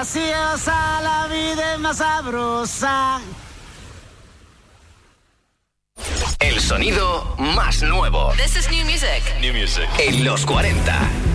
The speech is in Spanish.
graciosa, la vida es más sabrosa. El sonido más nuevo. This is new music. New music. En los 40.